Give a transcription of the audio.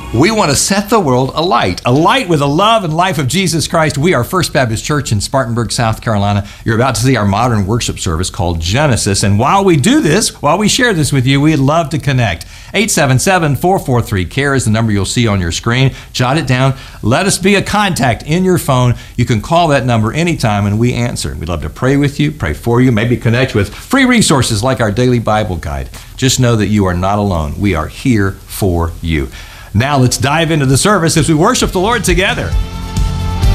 We want to set the world alight with the love and life of Jesus Christ. We are First Baptist Church in Spartanburg, South Carolina. You're about to see our modern worship service called Genesis. And while we do this, while we share this with you, we'd love to connect. 877-443-CARE is the number you'll see on your screen. Jot it down. Let us be a contact in your phone. You can call that number anytime and we answer. We'd love to pray with you, pray for you, maybe connect with free resources like our daily Bible guide. Just know that you are not alone. We are here for you. Now let's dive into the service as we worship the Lord together.